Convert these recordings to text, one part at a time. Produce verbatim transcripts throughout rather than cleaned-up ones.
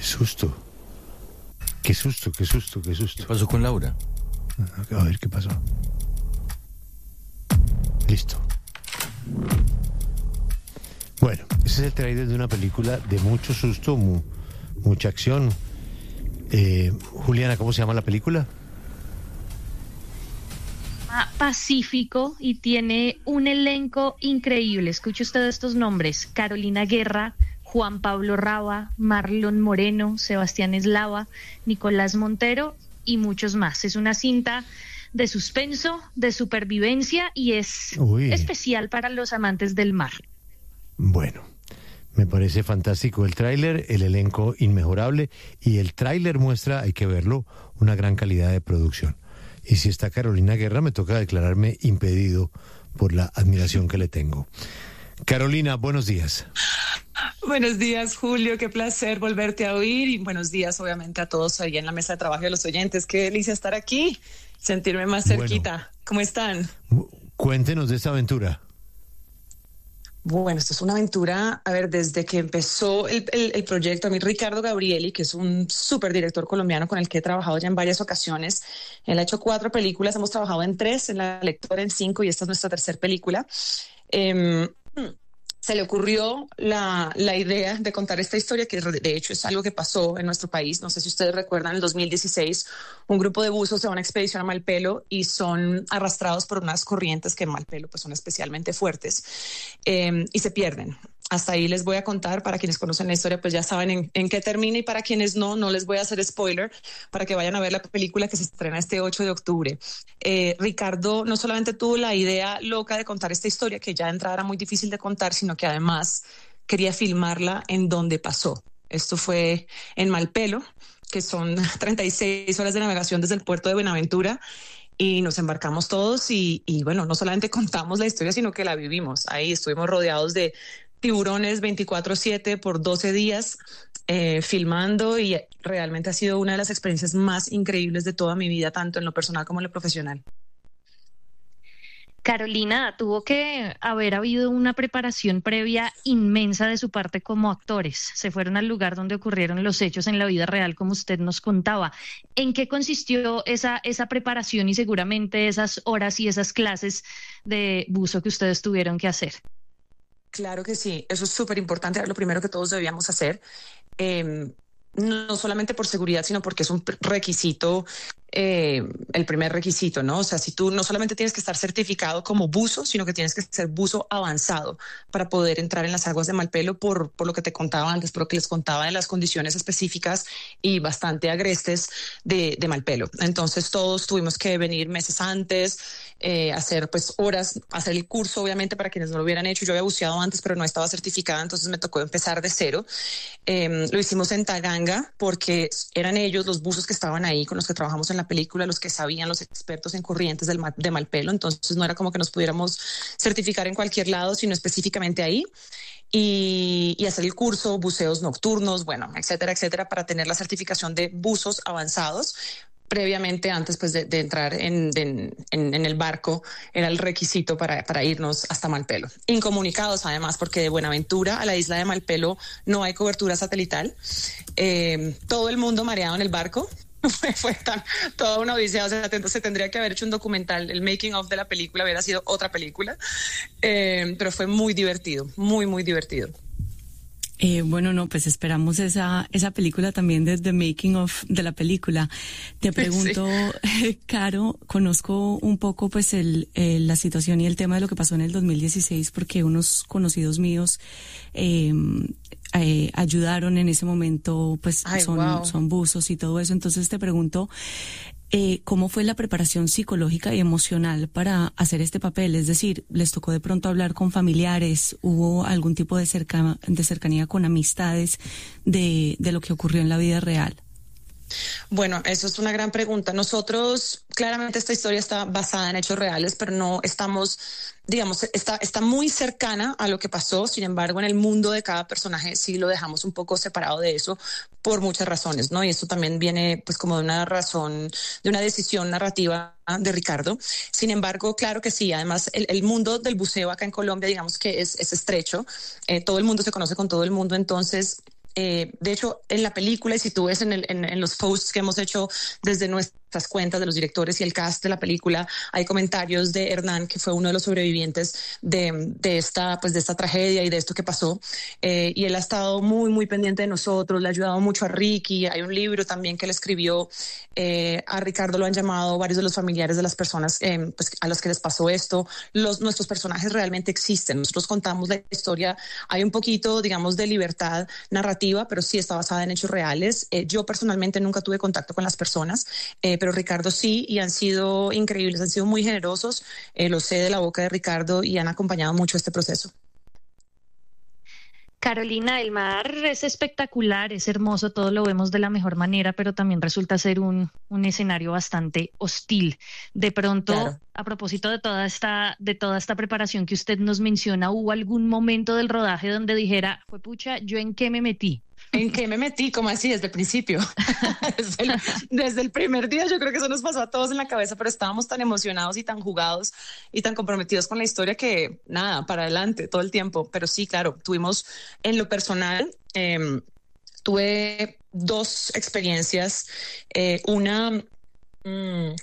susto. Qué susto, qué susto, qué susto. ¿Qué pasó con Laura? A ver qué pasó. Listo. Bueno, ese es el trailer de una película de mucho susto, mu, mucha acción. Eh, Juliana, ¿cómo se llama la película? Pacífico, y tiene un elenco increíble. Escuche usted estos nombres: Carolina Guerra, Juan Pablo Raba, Marlon Moreno, Sebastián Eslava, Nicolás Montero y muchos más. Es una cinta de suspenso, de supervivencia, y es Uy. especial para los amantes del mar. Bueno, me parece fantástico el tráiler, el elenco inmejorable, y el tráiler muestra, hay que verlo, una gran calidad de producción. Y si está Carolina Guerra, me toca declararme impedido por la admiración que le tengo. Carolina, buenos días. Buenos días, Julio, qué placer volverte a oír, y buenos días obviamente a todos ahí en la mesa de trabajo y a los oyentes. Qué delicia estar aquí, sentirme más cerquita. Bueno, ¿cómo están? Cuéntenos de esta aventura. Bueno, esto es una aventura, a ver, desde que empezó el, el, el proyecto, a mí Ricardo Gabrieli, que es un súper director colombiano con el que he trabajado ya en varias ocasiones. Él ha hecho cuatro películas, hemos trabajado en tres, en La Lectora en cinco, y esta es nuestra tercera película. Eh, se le ocurrió la, la idea de contar esta historia, que de hecho es algo que pasó en nuestro país. No sé si ustedes recuerdan, en el dos mil dieciséis, un grupo de buzos se va a una expedición a Malpelo y son arrastrados por unas corrientes que en Malpelo pues, son especialmente fuertes, eh, y se pierden. Hasta ahí les voy a contar. Para quienes conocen la historia, pues ya saben en, en qué termina, y para quienes no, no les voy a hacer spoiler para que vayan a ver la película que se estrena este ocho de octubre. Eh, Ricardo no solamente tuvo la idea loca de contar esta historia, que ya de entrada era muy difícil de contar, sino que además quería filmarla en donde pasó. Esto fue en Malpelo, que son treinta y seis horas de navegación desde el puerto de Buenaventura, y nos embarcamos todos y, y bueno, no solamente contamos la historia, sino que la vivimos. Ahí estuvimos rodeados de tiburones veinticuatro siete por doce días eh, filmando, y realmente ha sido una de las experiencias más increíbles de toda mi vida, tanto en lo personal como en lo profesional. Carolina, tuvo que haber habido una preparación previa inmensa de su parte como actores. Se fueron al lugar donde ocurrieron los hechos en la vida real, como usted nos contaba. ¿En qué consistió esa, esa preparación y seguramente esas horas y esas clases de buzo que ustedes tuvieron que hacer? Claro que sí, eso es súper importante, era lo primero que todos debíamos hacer, eh, no solamente por seguridad, sino porque es un requisito, eh, el primer requisito, ¿no? O sea, si tú no solamente tienes que estar certificado como buzo, sino que tienes que ser buzo avanzado para poder entrar en las aguas de Malpelo, por, por lo que te contaba antes, por lo que les contaba de las condiciones específicas y bastante agrestes de, de Malpelo. Entonces todos tuvimos que venir meses antes, eh, hacer pues horas, hacer el curso, obviamente para quienes no lo hubieran hecho. Yo había buceado antes, pero no estaba certificada, entonces me tocó empezar de cero. Eh, lo hicimos en Taganga porque eran ellos, los buzos que estaban ahí, con los que trabajamos en la película, los que sabían, los expertos en corrientes del, de Malpelo. Entonces no era como que nos pudiéramos certificar en cualquier lado, sino específicamente ahí. Y, y hacer el curso, buceos nocturnos, bueno, etcétera, etcétera, para tener la certificación de buzos avanzados. Previamente, antes pues, de, de entrar en, de, en, en el barco, era el requisito para, para irnos hasta Malpelo. Incomunicados, además, porque de Buenaventura a la isla de Malpelo no hay cobertura satelital. Eh, todo el mundo mareado en el barco. Fue, fue tan, toda una odisea. O sea, se tendría que haber hecho un documental. El making of de la película hubiera sido otra película. Eh, pero fue muy divertido, muy, muy divertido. Eh, bueno, no, pues esperamos esa esa película también de The Making of de la película. Te pregunto, sí. Caro, conozco un poco pues el, el la situación y el tema de lo que pasó en el dos mil dieciséis, porque unos conocidos míos eh, eh, ayudaron en ese momento, pues Ay, son wow. son buzos y todo eso. Entonces te pregunto, Eh, ¿cómo fue la preparación psicológica y emocional para hacer este papel? Es decir, ¿les tocó de pronto hablar con familiares? ¿Hubo algún tipo de, cerca, de cercanía con amistades de, de lo que ocurrió en la vida real? Bueno, eso es una gran pregunta. Nosotros, claramente esta historia está basada en hechos reales, pero no estamos, digamos, está, está muy cercana a lo que pasó. Sin embargo, en el mundo de cada personaje sí lo dejamos un poco separado de eso por muchas razones, ¿no? Y esto también viene pues como de una razón, de una decisión narrativa de Ricardo. Sin embargo, claro que sí. Además, el, el mundo del buceo acá en Colombia, digamos que es, es estrecho. Eh, todo el mundo se conoce con todo el mundo, entonces Eh, de hecho, en la película, y si tú ves en, el, en, en los posts que hemos hecho desde nuestras cuentas de los directores y el cast de la película, hay comentarios de Hernán, que fue uno de los sobrevivientes de, de, esta, pues de esta tragedia y de esto que pasó. Eh, y él ha estado muy, muy pendiente de nosotros, le ha ayudado mucho a Ricky. Hay un libro también que él escribió. Eh, a Ricardo lo han llamado varios de los familiares de las personas eh, pues, a los que les pasó esto. Los, nuestros personajes realmente existen. Nosotros contamos la historia. Hay un poquito, digamos, de libertad narrativa, pero sí está basada en hechos reales. Eh, yo personalmente nunca tuve contacto con las personas, eh, pero Ricardo sí, y han sido increíbles, han sido muy generosos. Eh, lo sé de la boca de Ricardo y han acompañado mucho este proceso. Carolina, el mar es espectacular, es hermoso, todo lo vemos de la mejor manera, pero también resulta ser un, un escenario bastante hostil. De pronto, claro. A propósito de toda esta, de toda esta preparación que usted nos menciona, ¿hubo algún momento del rodaje donde dijera, fue pucha, ¿yo en qué me metí? ¿En qué me metí? ¿Cómo así? Desde el principio. desde, el, desde el primer día yo creo que eso nos pasó a todos en la cabeza, pero estábamos tan emocionados y tan jugados y tan comprometidos con la historia que nada, para adelante todo el tiempo. Pero sí, claro, tuvimos en lo personal, eh, tuve dos experiencias. Eh, una, mmm,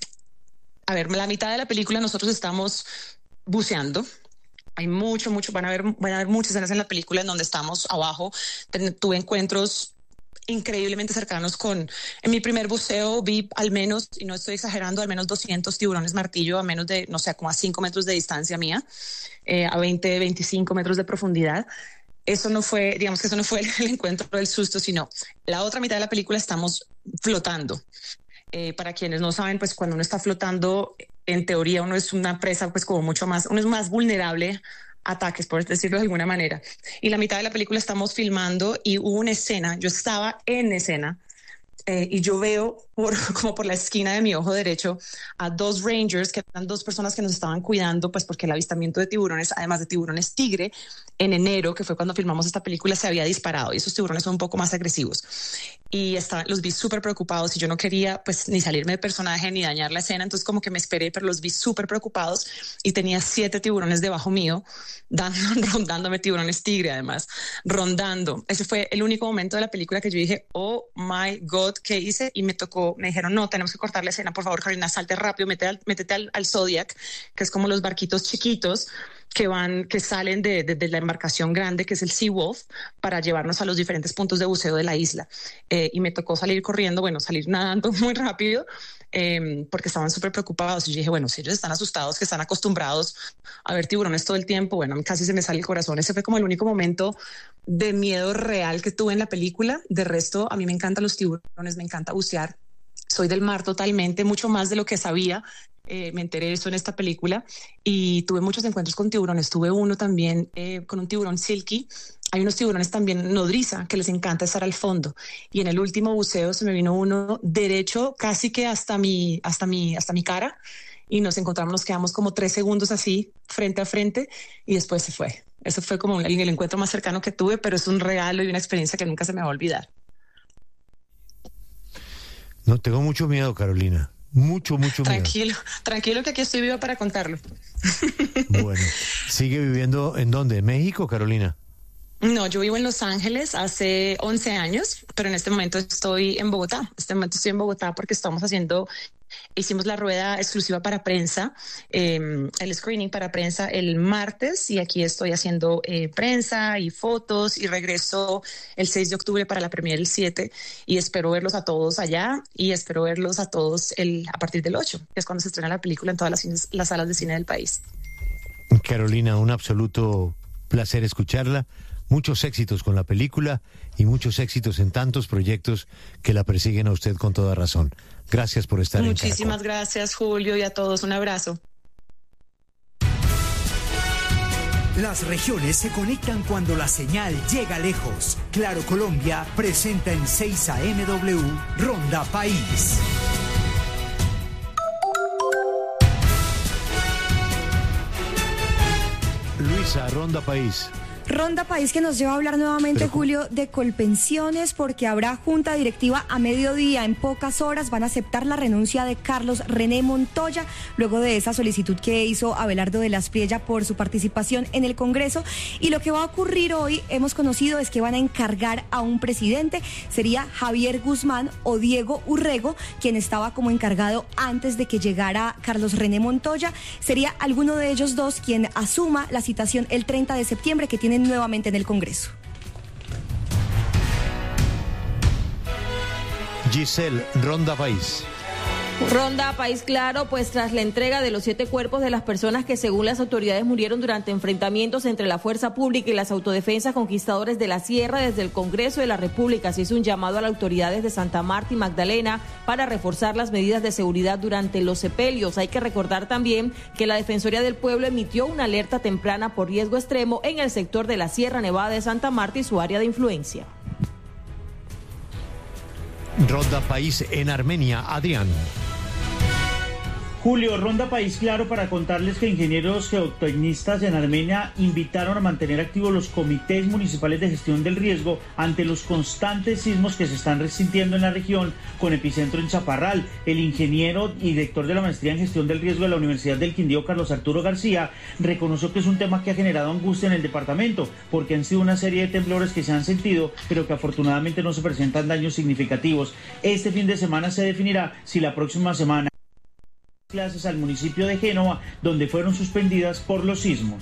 a ver, la mitad de la película nosotros estamos buceando. Hay mucho, mucho, van a haber, van a haber muchas escenas en la película en donde estamos abajo. Tuve encuentros increíblemente cercanos con, en mi primer buceo vi al menos, y no estoy exagerando, al menos doscientos tiburones martillo a menos de, no sé, como a cinco metros de distancia mía, eh, a veinte, veinticinco metros de profundidad. Eso no fue, digamos que eso no fue el, el encuentro del susto, sino la otra mitad de la película estamos flotando. Eh, para quienes no saben, pues cuando uno está flotando, en teoría uno es una presa pues como mucho más, uno es más vulnerable a ataques, por decirlo de alguna manera. Y la mitad de la película estamos filmando y hubo una escena, yo estaba en escena eh, y yo veo por, como por la esquina de mi ojo derecho a dos rangers, que eran dos personas que nos estaban cuidando, pues porque el avistamiento de tiburones, además de tiburones tigre, en enero, que fue cuando filmamos esta película, se había disparado y esos tiburones son un poco más agresivos. Y estaban, los vi súper preocupados y yo no quería pues ni salirme de personaje ni dañar la escena, entonces como que me esperé, pero los vi súper preocupados y tenía siete tiburones debajo mío, dando, rondándome, tiburones tigre además, rondando. Ese fue el único momento de la película que yo dije, oh my God, ¿qué hice? Y me tocó, me dijeron, no, tenemos que cortar la escena, por favor, Carolina, salte rápido, métete al, métete al, al Zodiac, que es como los barquitos chiquitos que van, que salen de, de, de la embarcación grande, que es el Sea Wolf, para llevarnos a los diferentes puntos de buceo de la isla. Eh, y me tocó salir corriendo, bueno, salir nadando muy rápido, eh, porque estaban súper preocupados. Y yo dije, bueno, si ellos están asustados, que están acostumbrados a ver tiburones todo el tiempo, bueno, casi se me sale el corazón. Ese fue como el único momento de miedo real que tuve en la película. De resto, a mí me encantan los tiburones, me encanta bucear. Soy del mar totalmente, mucho más de lo que sabía. Eh, me enteré de eso en esta película y tuve muchos encuentros con tiburones. Tuve uno también eh, con un tiburón silky. Hay unos tiburones también nodriza que les encanta estar al fondo. Y en el último buceo se me vino uno derecho casi que hasta mi, hasta mi, hasta mi cara y nos encontramos, nos quedamos como tres segundos así frente a frente y después se fue. Eso fue como el, el encuentro más cercano que tuve, pero es un regalo y una experiencia que nunca se me va a olvidar. No, tengo mucho miedo, Carolina. Mucho, mucho miedo. Tranquilo, tranquilo que aquí estoy viva para contarlo. Bueno, ¿sigue viviendo en dónde? ¿En México, Carolina? No, yo vivo en Los Ángeles hace once años, pero en este momento estoy en Bogotá. En este momento estoy en Bogotá porque estamos haciendo, hicimos la rueda exclusiva para prensa, eh, el screening para prensa el martes y aquí estoy haciendo eh, prensa y fotos y regreso el seis de octubre para la premiere el siete y espero verlos a todos allá y espero verlos a todos el, a partir del ocho, que es cuando se estrena la película en todas las, cines, las salas de cine del país. Carolina, un absoluto placer escucharla. Muchos éxitos con la película y muchos éxitos en tantos proyectos que la persiguen a usted con toda razón. Gracias por estar en Caracol. Muchísimas gracias, Julio, y a todos un abrazo. Las regiones se conectan cuando la señal llega lejos. Claro Colombia presenta en seis A M W Ronda País. Luisa, Ronda País. Ronda País que nos lleva a hablar nuevamente, Pero, Julio, de Colpensiones, porque habrá junta directiva a mediodía. En pocas horas van a aceptar la renuncia de Carlos René Montoya, luego de esa solicitud que hizo Abelardo de la Espriella por su participación en el Congreso. Y lo que va a ocurrir hoy, hemos conocido, es que van a encargar a un presidente. Sería Javier Guzmán o Diego Urrego, quien estaba como encargado antes de que llegara Carlos René Montoya. Sería alguno de ellos dos quien asuma la citación el treinta de septiembre que tienen nuevamente en el Congreso. Giselle, Ronda País. Ronda País Claro, pues tras la entrega de los siete cuerpos de las personas que según las autoridades murieron durante enfrentamientos entre la fuerza pública y las autodefensas conquistadores de la Sierra, desde el Congreso de la República se hizo un llamado a las autoridades de Santa Marta y Magdalena para reforzar las medidas de seguridad durante los sepelios. Hay que recordar también que la Defensoría del Pueblo emitió una alerta temprana por riesgo extremo en el sector de la Sierra Nevada de Santa Marta y su área de influencia. Ronda País en Armenia, Adrián. Julio, Ronda País Claro para contarles que ingenieros geotecnistas en Armenia invitaron a mantener activos los comités municipales de gestión del riesgo ante los constantes sismos que se están resintiendo en la región, con epicentro en Chaparral. El ingeniero y director de la maestría en gestión del riesgo de la Universidad del Quindío, Carlos Arturo García, reconoció que es un tema que ha generado angustia en el departamento, porque han sido una serie de temblores que se han sentido, pero que afortunadamente no se presentan daños significativos. Este fin de semana se definirá si la próxima semana clases al municipio de Génova, donde fueron suspendidas por los sismos.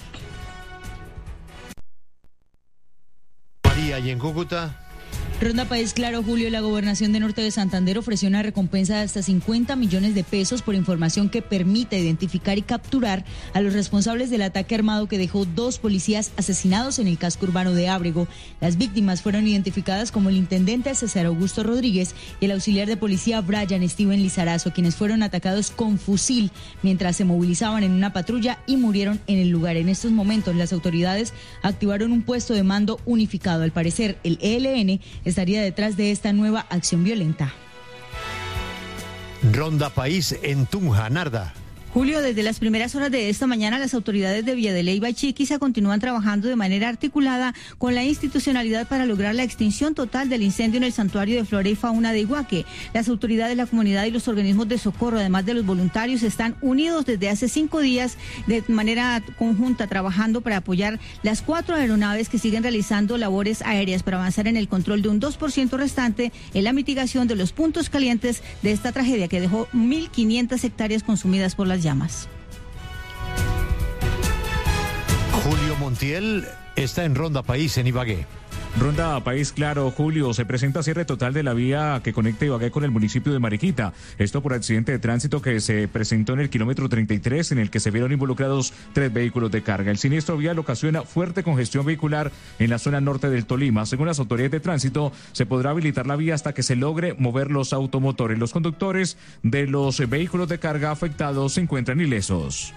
María, y en Cúcuta. Ronda País Claro, Julio, la Gobernación de Norte de Santander ofreció una recompensa de hasta cincuenta millones de pesos por información que permita identificar y capturar a los responsables del ataque armado que dejó dos policías asesinados en el casco urbano de Ábrego. Las víctimas fueron identificadas como el intendente César Augusto Rodríguez y el auxiliar de policía Brian Steven Lizarazo, quienes fueron atacados con fusil mientras se movilizaban en una patrulla y murieron en el lugar. En estos momentos, las autoridades activaron un puesto de mando unificado. Al parecer, el E L N estaría detrás de esta nueva acción violenta. Ronda País en Tunja, Narda. Julio, desde las primeras horas de esta mañana, las autoridades de Villa de Leyva y Chiquiza continúan trabajando de manera articulada con la institucionalidad para lograr la extinción total del incendio en el santuario de flora y fauna de Iguaque. Las autoridades, la comunidad y los organismos de socorro, además de los voluntarios, están unidos desde hace cinco días de manera conjunta trabajando para apoyar las cuatro aeronaves que siguen realizando labores aéreas para avanzar en el control de un dos por ciento restante en la mitigación de los puntos calientes de esta tragedia que dejó mil quinientas hectáreas consumidas por las llamas. Julio Montiel está en Ronda País en Ibagué. Ronda País Claro, Julio, se presenta cierre total de la vía que conecta Ibagué con el municipio de Mariquita. Esto por accidente de tránsito que se presentó en el kilómetro treinta y tres, en el que se vieron involucrados tres vehículos de carga. El siniestro vial ocasiona fuerte congestión vehicular en la zona norte del Tolima. Según las autoridades de tránsito, se podrá habilitar la vía hasta que se logre mover los automotores. Los conductores de los vehículos de carga afectados se encuentran ilesos.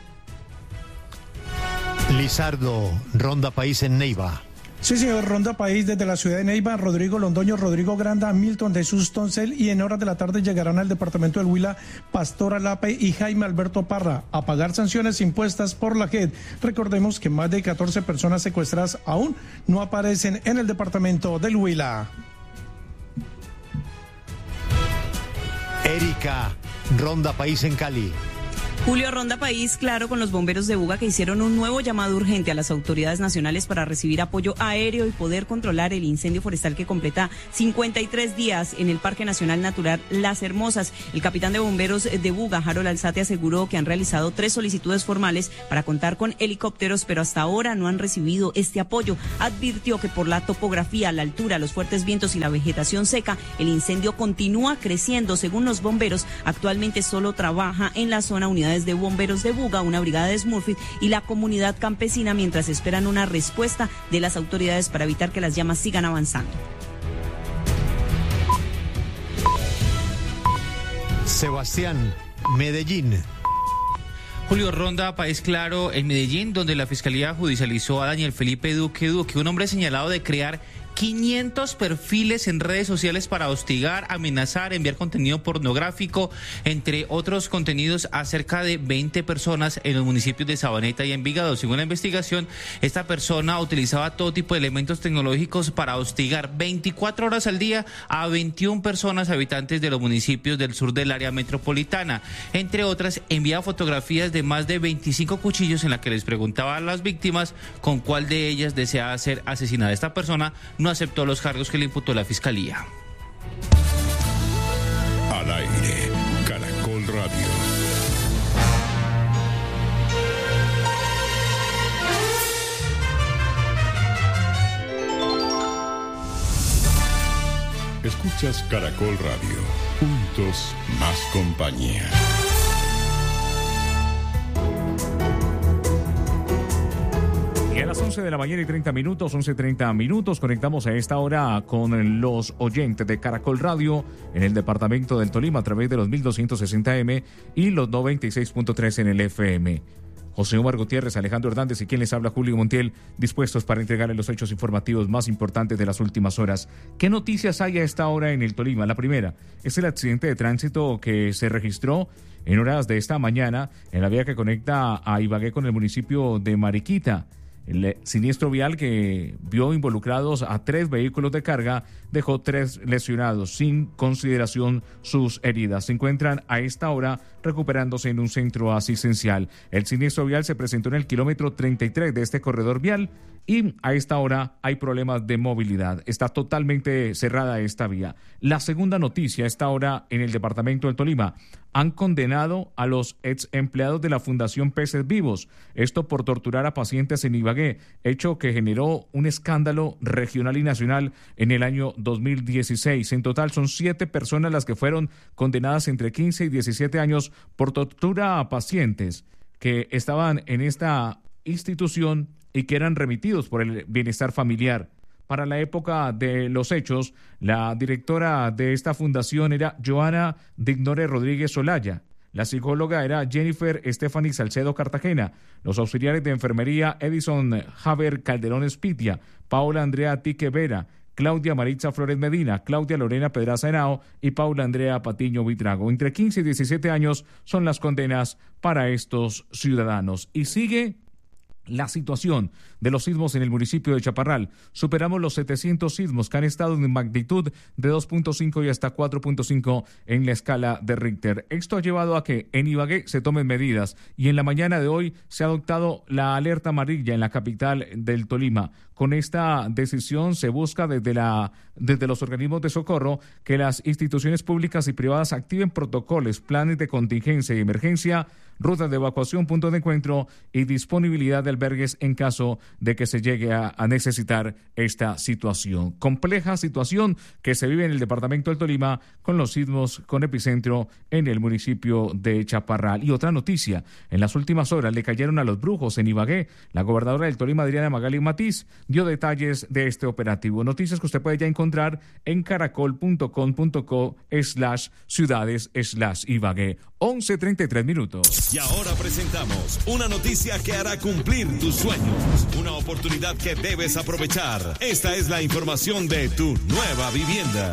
Lizardo, Ronda País en Neiva. Sí, señor, Ronda País desde la ciudad de Neiva, Rodrigo Londoño, Rodrigo Granda, Milton de Jesús Toncel, y en horas de la tarde llegarán al departamento del Huila Pastor Alape y Jaime Alberto Parra a pagar sanciones impuestas por la J E D. Recordemos que más de catorce personas secuestradas aún no aparecen en el departamento del Huila. Erika, Ronda País en Cali. Julio, Ronda País Claro con los bomberos de Buga que hicieron un nuevo llamado urgente a las autoridades nacionales para recibir apoyo aéreo y poder controlar el incendio forestal que completa cincuenta y tres días en el Parque Nacional Natural Las Hermosas. El capitán de bomberos de Buga, Harold Alzate, aseguró que han realizado tres solicitudes formales para contar con helicópteros, pero hasta ahora no han recibido este apoyo. Advirtió que por la topografía, la altura, los fuertes vientos y la vegetación seca, el incendio continúa creciendo. Según los bomberos, actualmente solo trabaja en la zona unidad de bomberos de Buga, una brigada de Smurfit y la comunidad campesina, mientras esperan una respuesta de las autoridades para evitar que las llamas sigan avanzando. Sebastián, Medellín. Julio, Ronda País Claro en Medellín, donde la Fiscalía judicializó a Daniel Felipe Duque Duque, un hombre señalado de crear quinientos perfiles en redes sociales para hostigar, amenazar, enviar contenido pornográfico, entre otros contenidos a cerca de veinte personas en los municipios de Sabaneta y Envigado. Según la investigación, esta persona utilizaba todo tipo de elementos tecnológicos para hostigar veinticuatro horas al día a veintiuna personas habitantes de los municipios del sur del área metropolitana. Entre otras, enviaba fotografías de más de veinticinco cuchillos en las que les preguntaba a las víctimas con cuál de ellas deseaba ser asesinada. Esta persona no aceptó los cargos que le imputó la fiscalía. Al aire, Caracol Radio. Escuchas Caracol Radio. Juntos, más compañía. Y a las once de la mañana y treinta minutos, once treinta minutos, conectamos a esta hora con los oyentes de Caracol Radio en el departamento del Tolima a través de los mil doscientos sesenta eme y los noventa y seis punto tres en el efe eme. José Omar Gutiérrez, Alejandro Hernández y quien les habla, Julio Montiel, dispuestos para entregarles los hechos informativos más importantes de las últimas horas. ¿Qué noticias hay a esta hora en el Tolima? La primera es el accidente de tránsito que se registró en horas de esta mañana en la vía que conecta a Ibagué con el municipio de Mariquita. El siniestro vial que vio involucrados a tres vehículos de carga dejó tres lesionados, sin consideración sus heridas. Se encuentran a esta hora recuperándose en un centro asistencial. El siniestro vial se presentó en el kilómetro treinta y tres de este corredor vial y a esta hora hay problemas de movilidad. Está totalmente cerrada esta vía. La segunda noticia a esta hora en el departamento del Tolima. Han condenado a los ex empleados de la Fundación Peces Vivos, esto por torturar a pacientes en Ibagué, hecho que generó un escándalo regional y nacional en el año dos mil dieciséis. En total son siete personas las que fueron condenadas entre quince y diecisiete años por tortura a pacientes que estaban en esta institución y que eran remitidos por el bienestar familiar. Para la época de los hechos, la directora de esta fundación era Joana Dignore Rodríguez Olaya. La psicóloga era Jennifer Stephanie Salcedo Cartagena. Los auxiliares de enfermería Edison Javier Calderón Espitia, Paula Andrea Tique Vera, Claudia Maritza Flores Medina, Claudia Lorena Pedraza Henao y Paula Andrea Patiño Vitrago. Entre quince y diecisiete años son las condenas para estos ciudadanos. Y sigue la situación de los sismos en el municipio de Chaparral. Superamos los setecientos sismos que han estado en magnitud de dos punto cinco y hasta cuatro punto cinco en la escala de Richter. Esto ha llevado a que en Ibagué se tomen medidas y en la mañana de hoy se ha adoptado la alerta amarilla en la capital del Tolima. Con esta decisión se busca desde, la, desde los organismos de socorro que las instituciones públicas y privadas activen protocolos, planes de contingencia y emergencia, rutas de evacuación, puntos de encuentro y disponibilidad de albergues en caso de que se llegue a, a necesitar esta situación. Compleja situación que se vive en el departamento del Tolima con los sismos con epicentro en el municipio de Chaparral. Y otra noticia, en las últimas horas le cayeron a los brujos en Ibagué. La gobernadora del Tolima, Adriana Magali Matiz, dio detalles de este operativo. Noticias que usted puede ya encontrar en caracol punto com punto co slash ciudades slash Ibagué. once treinta y tres minutos. Y ahora presentamos una noticia que hará cumplir tus sueños. Una oportunidad que debes aprovechar. Esta es la información de tu nueva vivienda.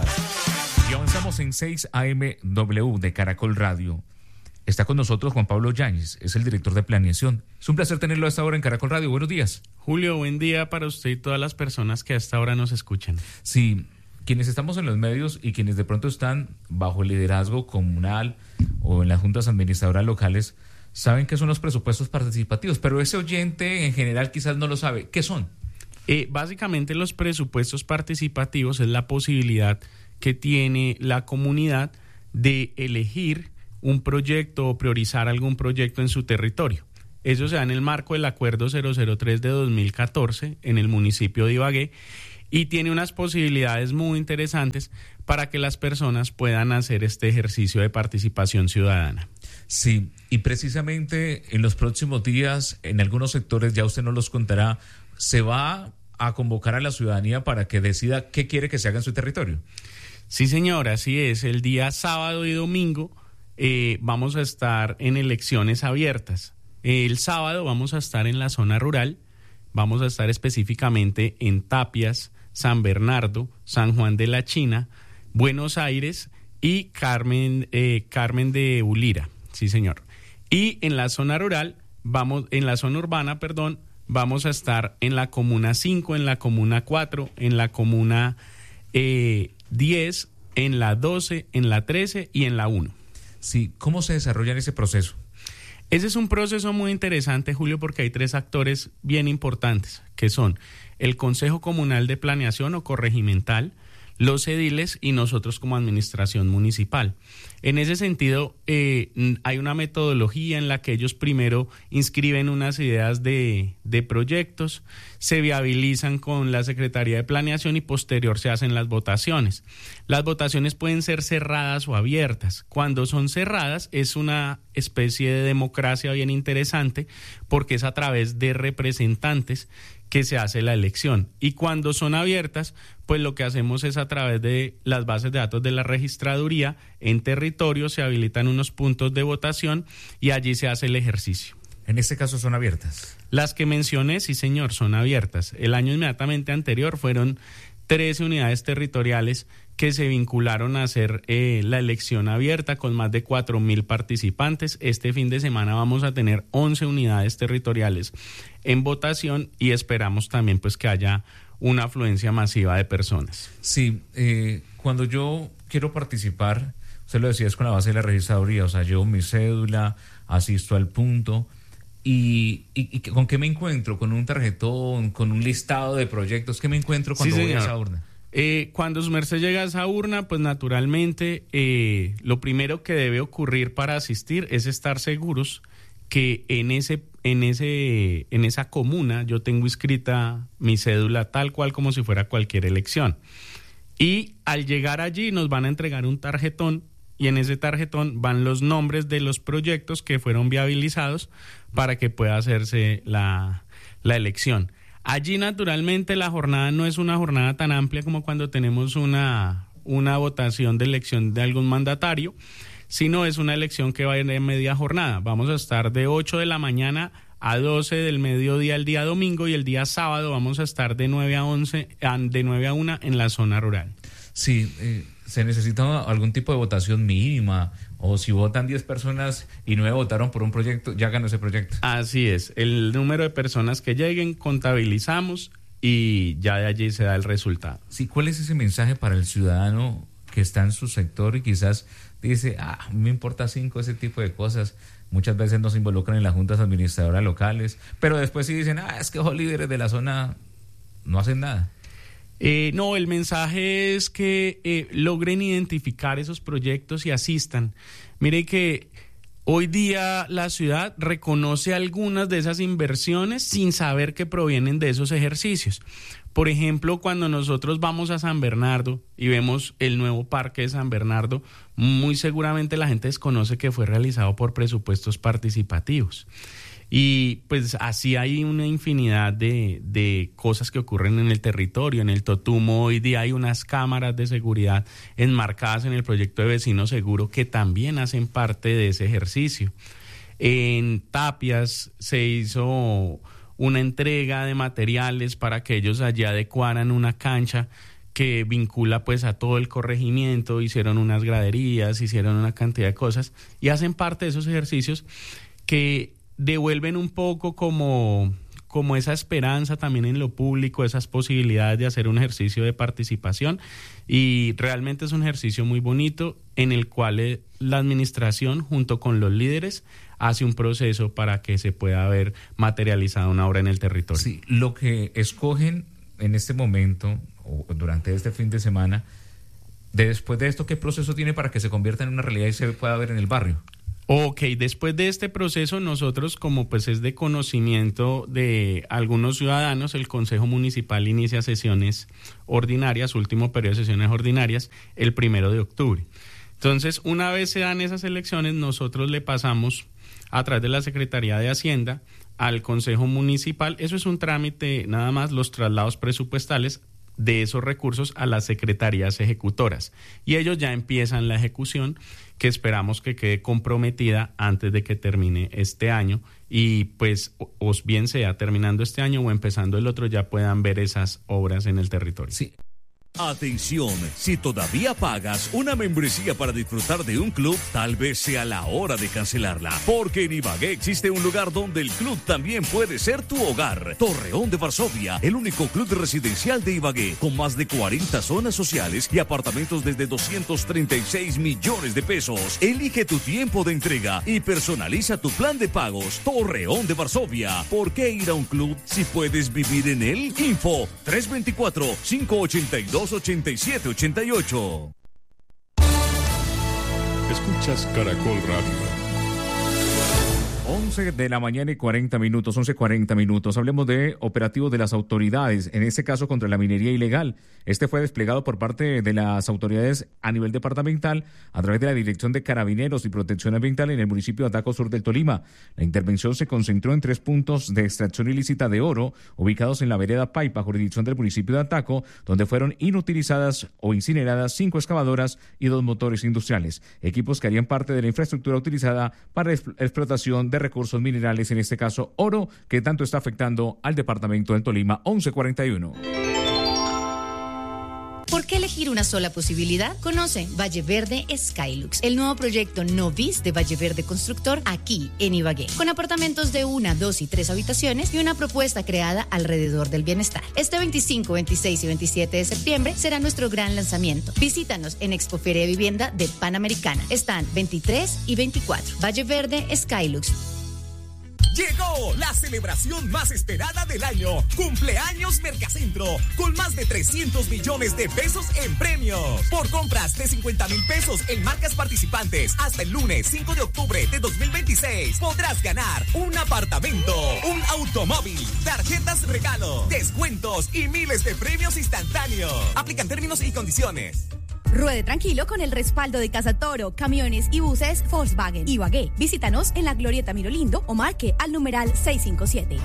Y avanzamos en seis A M W de Caracol Radio. Está con nosotros Juan Pablo Yáñez, es el director de planeación. Es un placer tenerlo a esta hora en Caracol Radio. Buenos días. Julio, buen día para usted y todas las personas que a esta hora nos escuchan. Sí, quienes estamos en los medios y quienes de pronto están bajo el liderazgo comunal o en las juntas administradoras locales saben qué son los presupuestos participativos, pero ese oyente en general quizás no lo sabe. ¿Qué son? Eh, básicamente los presupuestos participativos es la posibilidad que tiene la comunidad de elegir un proyecto o priorizar algún proyecto en su territorio. Eso se da en el marco del Acuerdo cero cero tres de dos mil catorce en el municipio de Ibagué y tiene unas posibilidades muy interesantes para que las personas puedan hacer este ejercicio de participación ciudadana. Sí, y precisamente en los próximos días, en algunos sectores, ya usted nos los contará, se va a convocar a la ciudadanía para que decida qué quiere que se haga en su territorio. Sí, señora, así es. El día sábado y domingo eh, vamos a estar en elecciones abiertas. El sábado vamos a estar en la zona rural, vamos a estar específicamente en Tapias, San Bernardo, San Juan de la China, Buenos Aires y Carmen, eh, Carmen de Ulira, sí señor. Y en la zona rural, vamos, en la zona urbana, perdón, vamos a estar en la comuna cinco, en la comuna cuatro, en la comuna eh, diez, en la doce, en la trece y en la uno. Sí, ¿cómo se desarrolla en ese proceso? Ese es un proceso muy interesante, Julio, porque hay tres actores bien importantes, que son el Consejo Comunal de Planeación o Corregimental, los ediles y nosotros como administración municipal. En ese sentido, eh, hay una metodología en la que ellos primero inscriben unas ideas de, de proyectos, se viabilizan con la Secretaría de Planeación y posterior se hacen las votaciones. Las votaciones pueden ser cerradas o abiertas. Cuando son cerradas es una especie de democracia bien interesante porque es a través de representantes que se hace la elección, y cuando son abiertas, pues lo que hacemos es a través de las bases de datos de la registraduría en territorio se habilitan unos puntos de votación y allí se hace el ejercicio. En este caso son abiertas. Las que mencioné, sí señor, son abiertas. El año inmediatamente anterior fueron trece unidades territoriales que se vincularon a hacer eh, la elección abierta con más de cuatro mil participantes. Este fin de semana vamos a tener once unidades territoriales en votación y esperamos también pues que haya una afluencia masiva de personas. Sí, eh, cuando yo quiero participar, usted lo decía, es con la base de la registraduría, o sea, llevo mi cédula, asisto al punto. Y, y, y ¿con qué me encuentro? ¿Con un tarjetón? ¿Con un listado de proyectos? ¿Qué me encuentro cuando sí, voy a esa urna? Eh, cuando su merced llega a esa urna, pues naturalmente eh, lo primero que debe ocurrir para asistir es estar seguros que en ese, en ese, en esa comuna yo tengo inscrita mi cédula tal cual como si fuera cualquier elección. Y al llegar allí nos van a entregar un tarjetón y en ese tarjetón van los nombres de los proyectos que fueron viabilizados para que pueda hacerse la, la elección. Allí naturalmente la jornada no es una jornada tan amplia como cuando tenemos una, una votación de elección de algún mandatario, sino es una elección que va a ir en media jornada. Vamos a estar de ocho de la mañana a doce del mediodía el día domingo y el día sábado vamos a estar de nueve a once, de nueve a una en la zona rural. Sí, eh, ¿se necesita algún tipo de votación mínima? O si votan diez personas y nueve votaron por un proyecto, ya ganó ese proyecto. Así es, el número de personas que lleguen, contabilizamos y ya de allí se da el resultado. Sí, ¿cuál es ese mensaje para el ciudadano que está en su sector y quizás dice, ah, me importa cinco, ese tipo de cosas? Muchas veces nos involucran en las juntas administradoras locales, pero después sí dicen, ah, es que los líderes de la zona no hacen nada. Eh, no, el mensaje es que eh, logren identificar esos proyectos y asistan. Mire que hoy día la ciudad reconoce algunas de esas inversiones sin saber que provienen de esos ejercicios. Por ejemplo, cuando nosotros vamos a San Bernardo y vemos el nuevo parque de San Bernardo, muy seguramente la gente desconoce que fue realizado por presupuestos participativos. Y pues así hay una infinidad de, de cosas que ocurren en el territorio. En el Totumo hoy día hay unas cámaras de seguridad enmarcadas en el proyecto de Vecino Seguro que también hacen parte de ese ejercicio. En Tapias se hizo una entrega de materiales para que ellos allí adecuaran una cancha que vincula pues a todo el corregimiento, hicieron unas graderías, hicieron una cantidad de cosas y hacen parte de esos ejercicios que devuelven un poco como, como esa esperanza también en lo público, esas posibilidades de hacer un ejercicio de participación y realmente es un ejercicio muy bonito en el cual eh, la administración junto con los líderes hace un proceso para que se pueda ver materializada una obra en el territorio. Sí, lo que escogen en este momento o durante este fin de semana, después de esto, ¿qué proceso tiene para que se convierta en una realidad y se pueda ver en el barrio? Ok, después de este proceso nosotros, como pues es de conocimiento de algunos ciudadanos, el Consejo Municipal inicia sesiones ordinarias, último periodo de sesiones ordinarias, el primero de octubre. Entonces, una vez se dan esas elecciones, nosotros le pasamos a través de la Secretaría de Hacienda al Consejo Municipal, eso es un trámite nada más, los traslados presupuestales, de esos recursos a las secretarías ejecutoras y ellos ya empiezan la ejecución, que esperamos que quede comprometida antes de que termine este año y pues o, o bien sea terminando este año o empezando el otro ya puedan ver esas obras en el territorio. Sí. Atención, si todavía pagas una membresía para disfrutar de un club, tal vez sea la hora de cancelarla, porque en Ibagué existe un lugar donde el club también puede ser tu hogar. Torreón de Varsovia, el único club residencial de Ibagué, con más de cuarenta zonas sociales y apartamentos desde doscientos treinta y seis millones de pesos. Elige tu tiempo de entrega y personaliza tu plan de pagos. Torreón de Varsovia, ¿por qué ir a un club si puedes vivir en él? Info tres dos cuatro, cinco ocho dos, ocho siete ocho ocho. Escuchas Caracol Radio. once de la mañana y cuarenta minutos, once cuarenta minutos. Hablemos de operativos de las autoridades, en este caso contra la minería ilegal. Este fue desplegado por parte de las autoridades a nivel departamental a través de la Dirección de Carabineros y Protección Ambiental en el municipio de Ataco, sur del Tolima. La intervención se concentró en tres puntos de extracción ilícita de oro ubicados en la vereda Paipa, jurisdicción del municipio de Ataco, donde fueron inutilizadas o incineradas cinco excavadoras y dos motores industriales, equipos que harían parte de la infraestructura utilizada para la explotación de recursos minerales, en este caso oro, que tanto está afectando al departamento del Tolima. Once cuarenta y uno. ¿Por qué elegir una sola posibilidad? Conoce Valle Verde Skylux, el nuevo proyecto Novis de Valle Verde Constructor aquí en Ibagué, con apartamentos de una, dos y tres habitaciones y una propuesta creada alrededor del bienestar. Este veinticinco, veintiséis y veintisiete de septiembre será nuestro gran lanzamiento. Visítanos en Expoferia de Vivienda de Panamericana. Están veintitrés y veinticuatro. Valle Verde Skylux. Llegó la celebración más esperada del año, Cumpleaños Mercacentro, con más de trescientos millones de pesos en premios. Por compras de cincuenta mil pesos en marcas participantes hasta el lunes cinco de octubre de dos mil veintiséis, podrás ganar un apartamento, un automóvil, tarjetas regalo, descuentos y miles de premios instantáneos. Aplican términos y condiciones. Ruede tranquilo con el respaldo de Casa Toro, camiones y buses Volkswagen Ibagué. Visítanos en la Glorieta Mirolindo o marque al numeral seiscientos cincuenta y siete.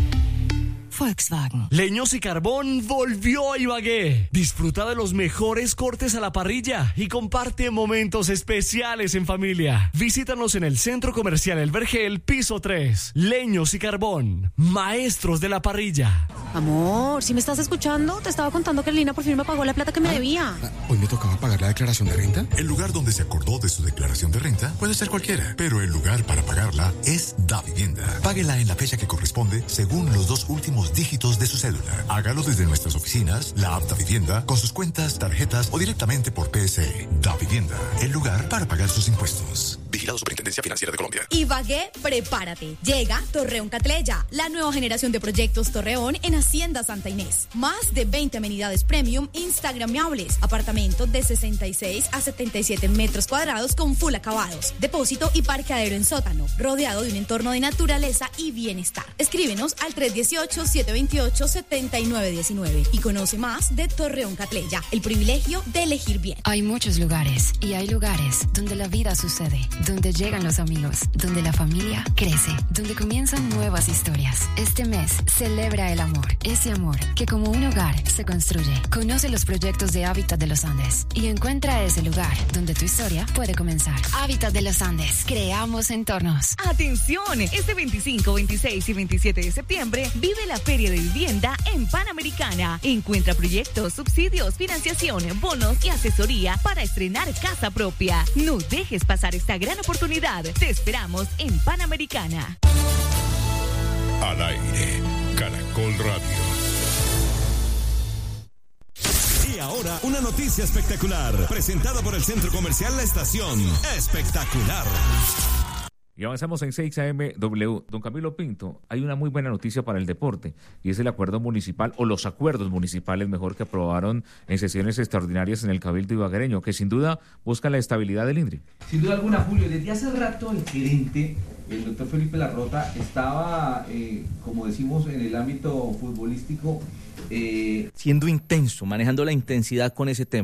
Volkswagen. Leños y Carbón volvió a Ibagué. Disfruta de los mejores cortes a la parrilla y comparte momentos especiales en familia. Visítanos en el Centro Comercial El Vergel, piso tres. Leños y Carbón, maestros de la parrilla. Amor, si me estás escuchando, te estaba contando que Lina por fin me pagó la plata que me debía. ¿Hoy me tocaba pagar la declaración de renta? El lugar donde se acordó de su declaración de renta puede ser cualquiera, pero el lugar para pagarla es Davivienda. Páguela en la fecha que corresponde según los dos últimos dígitos de su cédula. Hágalo desde nuestras oficinas, la app Davivienda, con sus cuentas, tarjetas o directamente por P S E. Davivienda, el lugar para pagar sus impuestos. Vigilado Superintendencia Financiera de Colombia. Ibagué, prepárate. Llega Torreón Catleya, la nueva generación de proyectos Torreón en Hacienda Santa Inés. Más de veinte amenidades premium instagramables. Apartamentos de sesenta y seis a setenta y siete metros cuadrados con full acabados. Depósito y parqueadero en sótano, rodeado de un entorno de naturaleza y bienestar. Escríbenos al tres uno ocho, siete dos ocho, siete nueve uno nueve y conoce más de Torreón Catleya, el privilegio de elegir bien. Hay muchos lugares y hay lugares donde la vida sucede, donde llegan los amigos, donde la familia crece, donde comienzan nuevas historias. Este mes celebra el amor, ese amor que como un hogar se construye. Conoce los proyectos de Hábitat de los Andes y encuentra ese lugar donde tu historia puede comenzar. Hábitat de los Andes, creamos entornos. Atención, este veinticinco, veintiséis y veintisiete de septiembre vive la Feria de Vivienda en Panamericana. Encuentra proyectos, subsidios, financiación, bonos y asesoría para estrenar casa propia. No dejes pasar esta gran oportunidad. Te esperamos en Panamericana. Al aire, Caracol Radio. Y ahora, una noticia espectacular, presentada por el Centro Comercial La Estación. Espectacular. Y avanzamos en seis A M W. Don Camilo Pinto, hay una muy buena noticia para el deporte, y es el acuerdo municipal, o los acuerdos municipales, mejor, que aprobaron en sesiones extraordinarias en el Cabildo ibaguereño, que sin duda busca la estabilidad del INDRI. Sin duda alguna, Julio. Desde hace rato el gerente, el doctor Felipe Larrota, estaba, eh, como decimos en el ámbito futbolístico, eh, siendo intenso, manejando la intensidad con ese tema.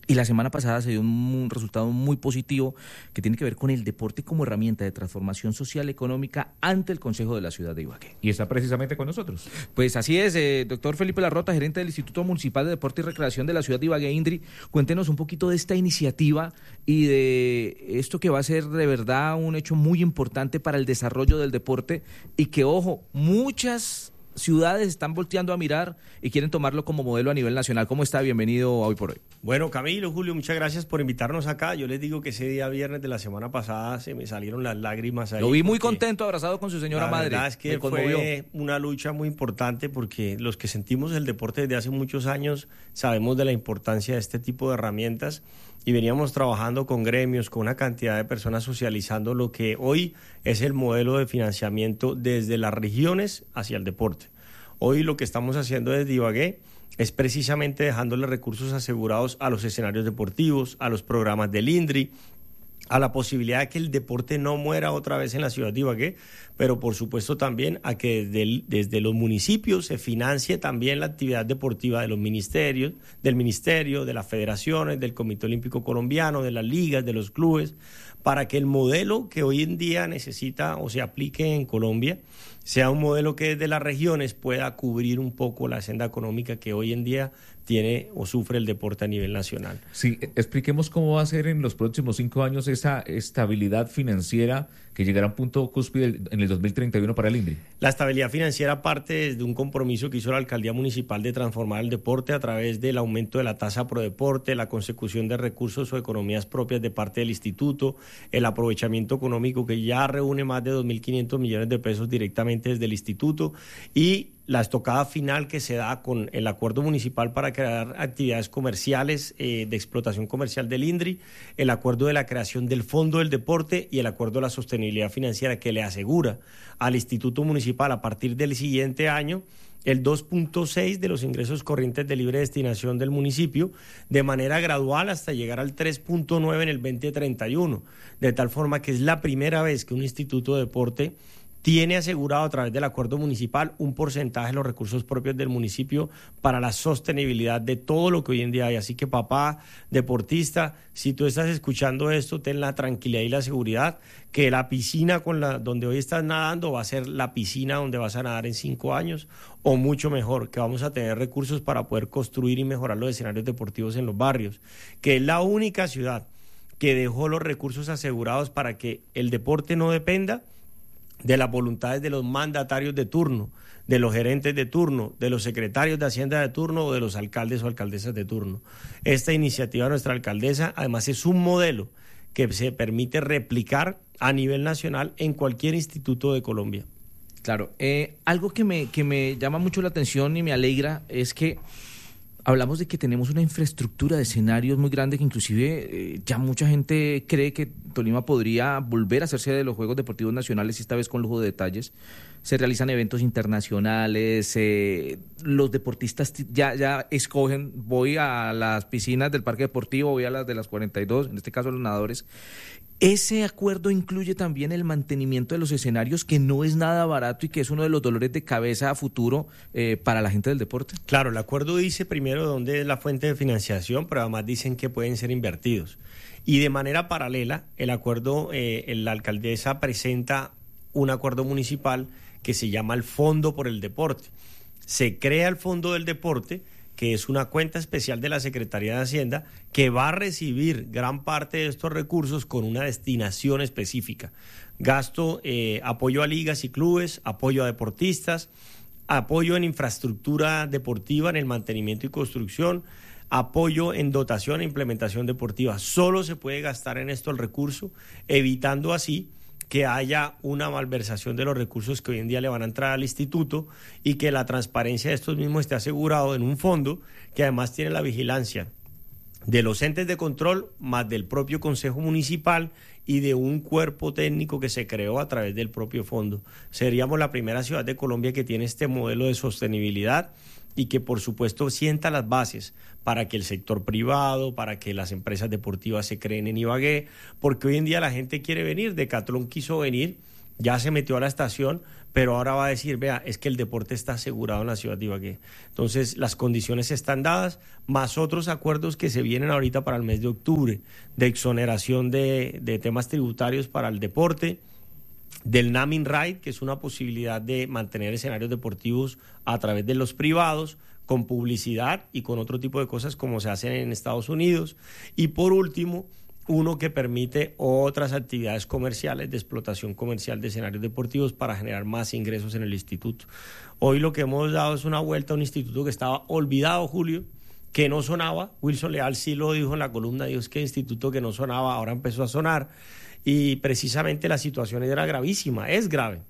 Y la semana pasada se dio un, un resultado muy positivo que tiene que ver con el deporte como herramienta de transformación social y económica ante el Consejo de la Ciudad de Ibagué. Y está precisamente con nosotros. Pues así es, eh, doctor Felipe Larrota, gerente del Instituto Municipal de Deporte y Recreación de la Ciudad de Ibagué, INDRI. Cuéntenos un poquito de esta iniciativa y de esto que va a ser de verdad un hecho muy importante para el desarrollo del deporte y que, ojo, muchas ciudades están volteando a mirar y quieren tomarlo como modelo a nivel nacional. ¿Cómo está? Bienvenido a Hoy por Hoy. Bueno, Camilo, Julio, muchas gracias por invitarnos acá. Yo les digo que ese día viernes de la semana pasada se me salieron las lágrimas ahí. Lo vi muy contento, abrazado con su señora madre. La verdad es que fue una lucha muy importante porque los que sentimos el deporte desde hace muchos años sabemos de la importancia de este tipo de herramientas y veníamos trabajando con gremios, con una cantidad de personas socializando lo que hoy es el modelo de financiamiento desde las regiones hacia el deporte. Hoy lo que estamos haciendo desde Ibagué es precisamente dejándole recursos asegurados a los escenarios deportivos, a los programas del INDRI, a la posibilidad de que el deporte no muera otra vez en la ciudad de Ibagué, pero por supuesto también a que desde, el, desde los municipios se financie también la actividad deportiva de los ministerios, del ministerio, de las federaciones, del Comité Olímpico Colombiano, de las ligas, de los clubes, para que el modelo que hoy en día necesita o se aplique en Colombia sea un modelo que desde las regiones pueda cubrir un poco la senda económica que hoy en día tiene o sufre el deporte a nivel nacional. Sí, expliquemos cómo va a ser en los próximos cinco años esa estabilidad financiera que llegará a un punto cúspide en el dos mil treinta y uno para el INDRI. La estabilidad financiera parte de un compromiso que hizo la Alcaldía Municipal de transformar el deporte a través del aumento de la tasa pro deporte, la consecución de recursos o economías propias de parte del instituto, el aprovechamiento económico que ya reúne más de dos mil quinientos millones de pesos directamente desde el instituto y la estocada final que se da con el acuerdo municipal para crear actividades comerciales eh, de explotación comercial del INDRI, el acuerdo de la creación del Fondo del Deporte y el acuerdo de la sostenibilidad financiera que le asegura al Instituto Municipal a partir del siguiente año el dos punto seis de los ingresos corrientes de libre destinación del municipio de manera gradual hasta llegar al tres punto nueve en el veinte treinta y uno, de tal forma que es la primera vez que un instituto de deporte tiene asegurado a través del acuerdo municipal un porcentaje de los recursos propios del municipio para la sostenibilidad de todo lo que hoy en día hay. Así que papá, deportista, si tú estás escuchando esto, ten la tranquilidad y la seguridad que la piscina con la donde hoy estás nadando va a ser la piscina donde vas a nadar en cinco años o mucho mejor, que vamos a tener recursos para poder construir y mejorar los escenarios deportivos en los barrios, que es la única ciudad que dejó los recursos asegurados para que el deporte no dependa de las voluntades de los mandatarios de turno, de los gerentes de turno, de los secretarios de Hacienda de turno o de los alcaldes o alcaldesas de turno. Esta iniciativa de nuestra alcaldesa además es un modelo que se permite replicar a nivel nacional en cualquier instituto de Colombia. Claro, eh, algo que me, que me llama mucho la atención y me alegra es que hablamos de que tenemos una infraestructura de escenarios muy grande que inclusive eh, ya mucha gente cree que Tolima podría volver a hacerse de los Juegos Deportivos Nacionales y esta vez con lujo de detalles. Se realizan eventos internacionales, eh, los deportistas ya, ya escogen, voy a las piscinas del parque deportivo, voy a las de las cuarenta y dos, en este caso los nadadores. Ese acuerdo incluye también el mantenimiento de los escenarios, que no es nada barato y que es uno de los dolores de cabeza a futuro eh, para la gente del deporte. Claro, el acuerdo dice primero dónde es la fuente de financiación, pero además dicen que pueden ser invertidos. Y de manera paralela, el acuerdo, eh, la alcaldesa presenta un acuerdo municipal que se llama el Fondo por el Deporte. Se crea el Fondo del Deporte, que es una cuenta especial de la Secretaría de Hacienda, que va a recibir gran parte de estos recursos con una destinación específica. Gasto, eh, apoyo a ligas y clubes, apoyo a deportistas, apoyo en infraestructura deportiva, en el mantenimiento y construcción, apoyo en dotación e implementación deportiva. Solo se puede gastar en esto el recurso, evitando así que haya una malversación de los recursos que hoy en día le van a entrar al instituto y que la transparencia de estos mismos esté asegurado en un fondo que además tiene la vigilancia de los entes de control más del propio Consejo Municipal y de un cuerpo técnico que se creó a través del propio fondo. Seríamos la primera ciudad de Colombia que tiene este modelo de sostenibilidad y que por supuesto sienta las bases para que el sector privado, para que las empresas deportivas se creen en Ibagué, porque hoy en día la gente quiere venir, Decathlon quiso venir ya se metió a la estación, pero ahora va a decir, vea, es que el deporte está asegurado en la ciudad de Ibagué. Entonces, las condiciones están dadas, más otros acuerdos que se vienen ahorita para el mes de octubre, de exoneración de, de temas tributarios para el deporte, del naming right, que es una posibilidad de mantener escenarios deportivos a través de los privados, con publicidad y con otro tipo de cosas como se hacen en Estados Unidos. Y por último, uno que permite otras actividades comerciales, de explotación comercial de escenarios deportivos para generar más ingresos en el instituto. Hoy lo que hemos dado es una vuelta a un instituto que estaba olvidado, Julio, que no sonaba. Wilson Leal sí lo dijo en la columna, dijo, es que instituto que no sonaba ahora empezó a sonar, y precisamente la situación era gravísima, es grave.